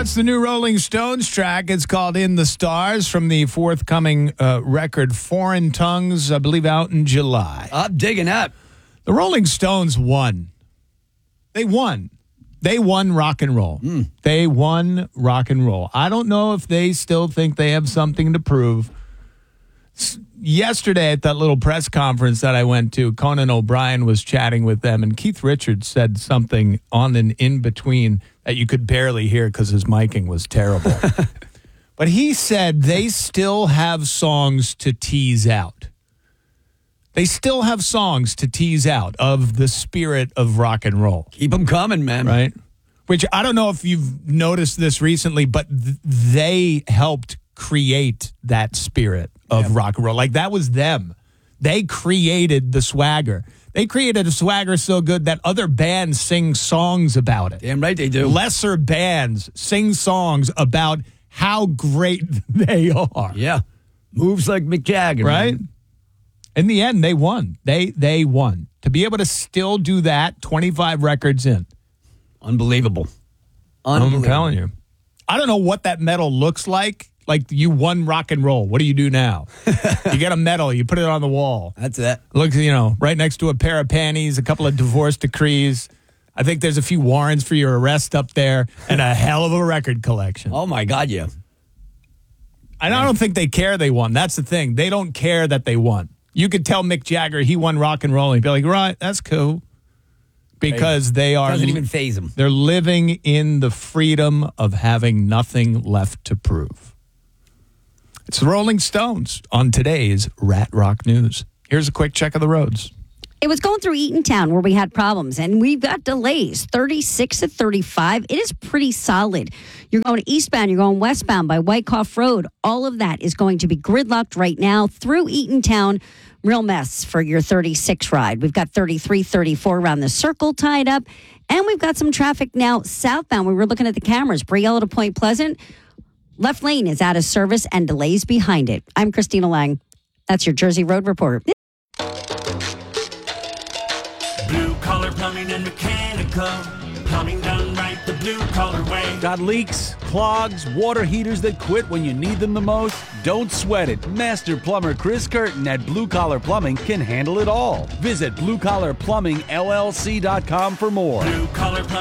it's the new Rolling Stones track. It's called In the Stars from the forthcoming record Foreign Tongues, I believe, out in July. I'm digging that. The Rolling Stones won. They won. They won rock and roll. They won rock and roll. I don't know if they still think they have something to prove. Yesterday at that little press conference that I went to, Conan O'Brien was chatting with them, and Keith Richards said something on an in-between that you could barely hear because his miking was terrible. But he said they still have songs to tease out. They still have songs to tease out of the spirit of rock and roll. Keep them coming, man. Right? Which I don't know if you've noticed this recently, but they helped create that spirit of rock and roll. Like, that was them. They created the swagger. They created a swagger so good that other bands sing songs about it. Damn right they do. Lesser bands sing songs about how great they are. Yeah. Moves like Mick Jagger. Right? Man. In the end, they won. They won. To be able to still do that 25 records in. Unbelievable. I'm telling you. I don't know what that medal looks like. Like, you won rock and roll. What do you do now? You get a medal. You put it on the wall. That's it. Looks, right next to a pair of panties, a couple of divorce decrees. I think there's a few warrants for your arrest up there, and a hell of a record collection. Oh, my God, yeah. And I don't think they care they won. That's the thing. They don't care that they won. You could tell Mick Jagger he won rock and roll, and he'd be like, right, that's cool. Because they are... Doesn't even faze them. They're living in the freedom of having nothing left to prove. It's the Rolling Stones on today's Rat Rock News. Here's a quick check of the roads. It was going through Eatontown where we had problems, and we've got delays, 36 to 35. It is pretty solid. You're going eastbound, you're going westbound by Wyckoff Road. All of that is going to be gridlocked right now through Eatontown. Real mess for your 36 ride. We've got 33, 34 around the circle tied up, and we've got some traffic now southbound. We were looking at the cameras, Brielle to Point Pleasant. Left lane is out of service and delays behind it. I'm Christina Lang. That's your Jersey Road Report. Blue Collar Plumbing and Mechanical. Plumbing done right the blue collar way. Got leaks, clogs, water heaters that quit when you need them the most? Don't sweat it. Master plumber Chris Curtin at Blue Collar Plumbing can handle it all. Visit bluecollarplumbingllc.com for more. Blue Collar Plumbing.